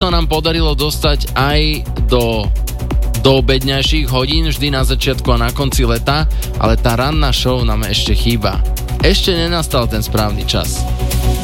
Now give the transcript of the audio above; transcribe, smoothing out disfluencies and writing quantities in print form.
sa nám podarilo dostať aj do obedňajších hodín, vždy na začiatku a na konci leta, ale tá ranná show nám ešte chýba. Ešte nenastal ten správny čas.